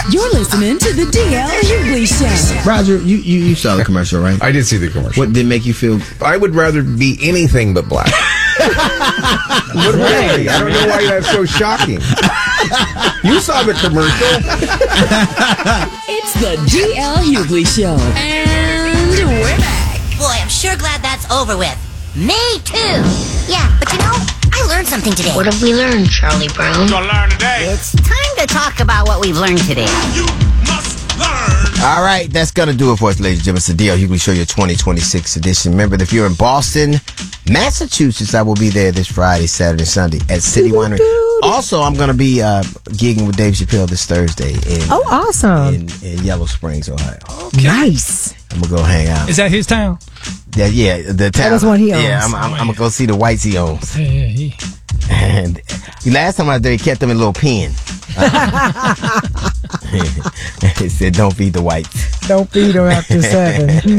You're listening to the DL Hughley Show. Roger, you saw the commercial, right? I did see the commercial. What did it make you feel? I would rather be anything but black. But really, I don't know why that's so shocking. You saw the commercial. It's the DL Hughley Show. And we're back. Boy, I'm sure glad that's over with. Me too. Yeah, but you know, I learned something today. What have we learned, Charlie Brown? Gonna learn today. It's time to talk about what we've learned today. You must learn. All right, that's going to do it for us, ladies and gentlemen. It's the DL Hughley Show, your 2026 edition. Remember, if you're in Boston, Massachusetts, I will be there this Friday, Saturday, Sunday at City Winery. Also, I'm going to be gigging with Dave Chappelle this Thursday awesome. in Yellow Springs, Ohio. Nice. I'm going to go hang out. Is that his town? Yeah, the town. That's what he owns. Yeah, I'm going to go see the whites he owns. Yeah. And last time I was there, he kept them in a little pen. He said, don't feed the whites. Don't feed them after 7.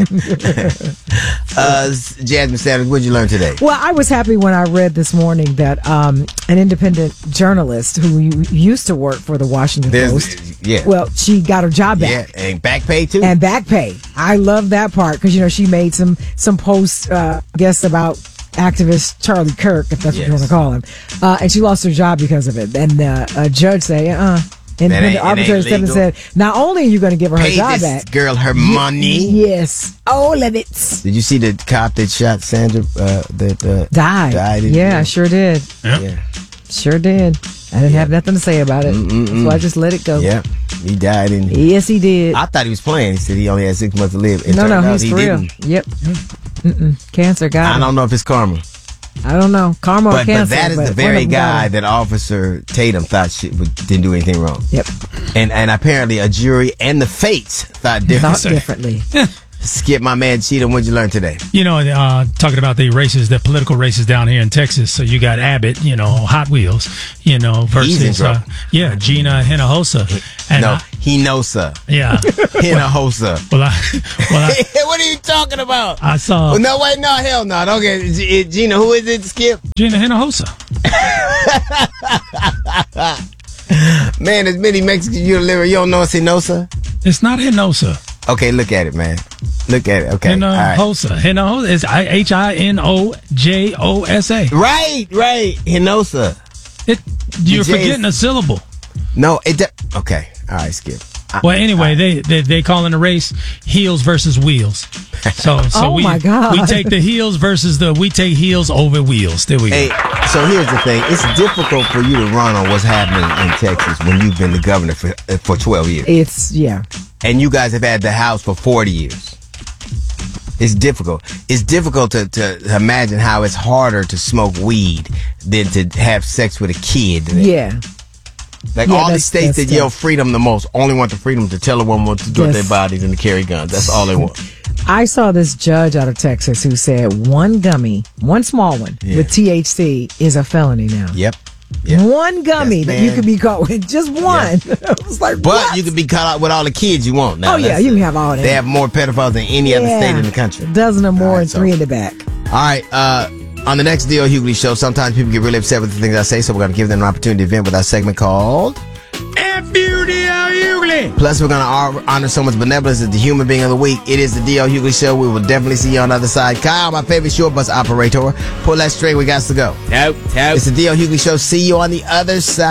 Jasmine Sanders, what did you learn today? Well, I was happy when I read this morning that an independent journalist who used to work for the Washington Post, well, she got her job back. Yeah, and back pay too. And back pay. I love that part because, you know, she made some posts, I guess, about activist Charlie Kirk, if that's what you want to call him. And she lost her job because of it. And a judge said, independent arbitrator stepped and said, not only are you going to give her her job back. This girl her money. Yes. All of it. Did you see the cop that shot Sandra that died? Yeah, I sure did. Yeah. Sure did. I didn't have nothing to say about it. So I just let it go. Yeah. He died. Yes, he did. I thought he was playing. He said he only had 6 months to live. No, he's for real. Yep. Cancer got him. I don't know if it's karma. I don't know. Karma or cancer. But that is the very guy that Officer Tatum thought didn't do anything wrong. Yep. And apparently a jury and the fates thought differently. Skip, my man Cheatham, what'd you learn today? You know, talking about the political races down here in Texas. So you got Abbott, you know, Hot Wheels, you know, versus Gina Hinojosa. And Hinosa. Yeah. Hinojosa. Well, I what are you talking about? I saw. Well, no, wait, no, hell no. Don't get Gina. Who is it? Skip. Gina Hinojosa. Man, there's many Mexicans you live. You don't know it's Hinosa? It's not Hinosa. Okay, look at it, man. Look at it. Okay. Hinojosa. Right. Hinojosa is Hinojosa. Right. Hinosa. You're forgetting a syllable. No, okay. All right, Skip. Well, anyway, they calling the race heels versus wheels. So my God. We take the heels versus we take heels over wheels. There we go. So here's the thing. It's difficult for you to run on what's happening in Texas when you've been the governor for 12 years. And you guys have had the House for 40 years. It's difficult. It's difficult to imagine how it's harder to smoke weed than to have sex with a kid. Yeah. Like all these states that yell freedom the most only want the freedom to tell a woman what to do with their bodies and to carry guns. That's all they want. I saw this judge out of Texas who said one small one with THC is a felony now. Yep. One gummy that you could be caught with, just one. I was like, but you could be caught out with all the kids you want now. You can have all that. They have more pedophiles than any other state in the country. A dozen or more and 3 in the back. All right, on the next DL Hughley Show, sometimes people get really upset with the things I say, so we're going to give them an opportunity to vent with our segment called DL Hughley. Plus, we're going to honor someone's benevolence as the human being of the week. It is the DL Hughley Show. We will definitely see you on the other side. Kyle, my favorite short bus operator, pull that string. We got to go. Nope. It's the DL Hughley Show. See you on the other side.